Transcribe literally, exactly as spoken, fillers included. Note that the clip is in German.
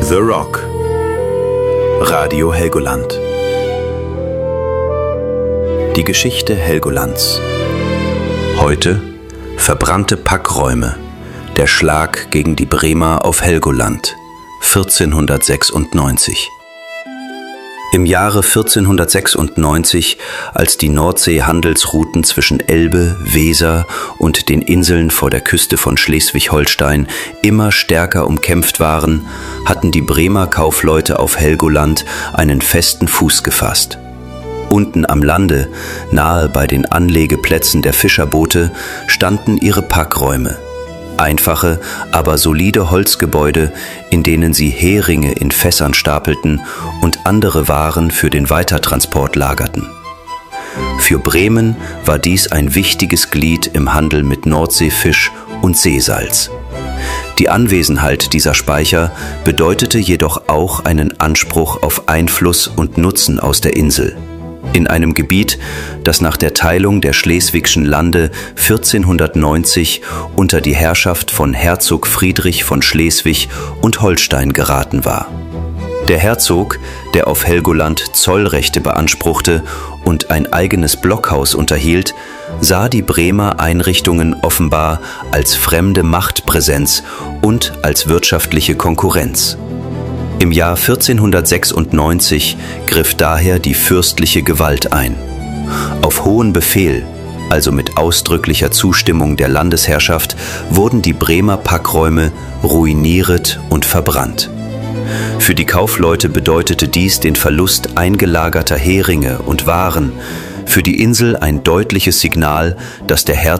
The Rock. Radio Helgoland. Die Geschichte Helgolands. Heute verbrannte Packräume. Der Schlag gegen die Bremer auf Helgoland. vierzehnhundertsechsundneunzig. Im Jahre vierzehnhundertsechsundneunzig, als die Nordsee-Handelsrouten zwischen Elbe, Weser und den Inseln vor der Küste von Schleswig-Holstein immer stärker umkämpft waren, hatten die Bremer Kaufleute auf Helgoland einen festen Fuß gefasst. Unten am Lande, nahe bei den Anlegeplätzen der Fischerboote, standen ihre Packräume. Einfache, aber solide Holzgebäude, in denen sie Heringe in Fässern stapelten und andere Waren für den Weitertransport lagerten. Für Bremen war dies ein wichtiges Glied im Handel mit Nordseefisch und Seesalz. Die Anwesenheit dieser Speicher bedeutete jedoch auch einen Anspruch auf Einfluss und Nutzen aus der Insel. In einem Gebiet, das nach der Teilung der Schleswigschen Lande vierzehnhundertneunzig unter die Herrschaft von Herzog Friedrich von Schleswig und Holstein geraten war. Der Herzog, der auf Helgoland Zollrechte beanspruchte und ein eigenes Blockhaus unterhielt, sah die Bremer Einrichtungen offenbar als fremde Machtpräsenz und als wirtschaftliche Konkurrenz. Im Jahr vierzehnhundertsechsundneunzig griff daher die fürstliche Gewalt ein. Auf hohen Befehl, also mit ausdrücklicher Zustimmung der Landesherrschaft, wurden die Bremer Packräume ruiniert und verbrannt. Für die Kaufleute bedeutete dies den Verlust eingelagerter Heringe und Waren, für die Insel ein deutliches Signal, dass der Herzog